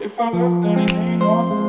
If I left, then it ain't no sense.